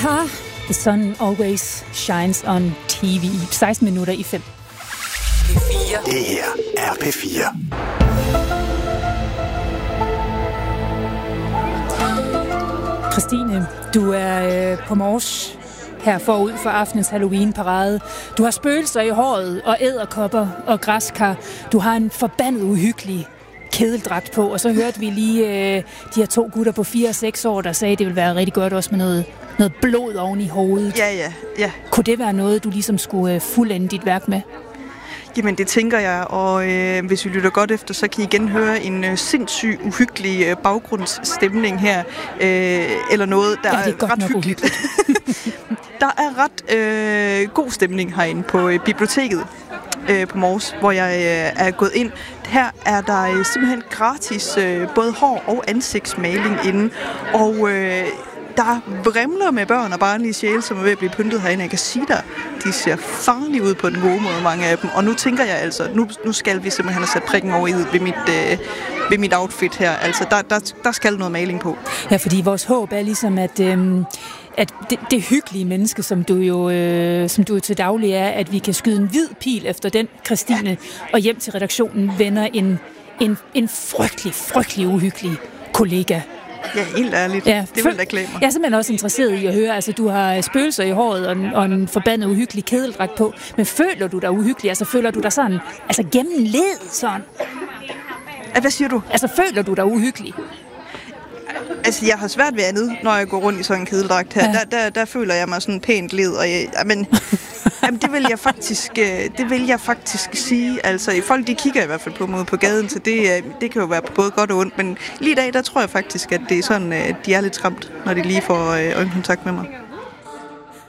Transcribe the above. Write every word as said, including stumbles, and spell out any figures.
Car, The Sun Always Shines on T V. seksten minutter i fem. P fire. Det her er P fire. Christine, du er øh, på Mors her forud for aftenens Halloween-parade. Du har spøgelser i håret og edderkopper og græskar. Du har en forbandet uhyggelig kedeldragt på, og så hørte vi lige øh, de her to gutter på fire og seks år, der sagde, at det ville være rigtig godt også med noget, noget blod oven i hovedet. Ja, ja, ja. Kunne det være noget, du ligesom skulle øh, fuldende dit værk med? Jamen, det tænker jeg, og øh, hvis vi lytter godt efter, så kan I igen høre en øh, sindssyg, uhyggelig øh, baggrundsstemning her, øh, eller noget, der ja, det er, er ret hyggeligt. Der er ret øh, god stemning herinde på øh, biblioteket øh, på Mors, hvor jeg øh, er gået ind. Her er der øh, simpelthen gratis øh, både hår- og ansigtsmaling inde, og øh, der vrimler med børn og barnlige sjæle, som er ved at blive pyntet herinde. Jeg kan sige dig, de ser farlige ud på den gode måde, mange af dem. Og nu tænker jeg altså, nu, nu skal vi simpelthen have sat prikken over i ved mit, øh, ved mit outfit her. Altså, der, der, der skal noget maling på. Ja, fordi vores håb er ligesom, at, øh, at det, det hyggelige menneske, som du jo øh, som du til daglig er, at vi kan skyde en hvid pil efter den, Christine, ja. Og hjem til redaktionen vender en, en, en frygtelig, frygtelig uhyggelig kollega. Ja, helt ærligt. Ja, det vil da klæde mig. Jeg er simpelthen også interesseret i at høre, altså du har spøgelser i håret og en, og en forbandet uhyggelig kedeldragt på, men føler du dig uhyggelig? Altså føler du dig sådan, altså gennemled sådan? Hvad siger du? Altså føler du dig uhyggelig? Altså, jeg har svært ved andet, når jeg går rundt i sådan en kedeldragt her. Ja. Der, der, der føler jeg mig sådan pænt led, og jeg, men, jamen, det vil jeg faktisk, det vil jeg faktisk sige. Altså, folk de kigger i hvert fald på mig på gaden, så det, det kan jo være på både godt og ondt. Men lige i dag, der tror jeg faktisk, at det er sådan, de er lidt skræmt, når de lige får øjenkontakt med mig.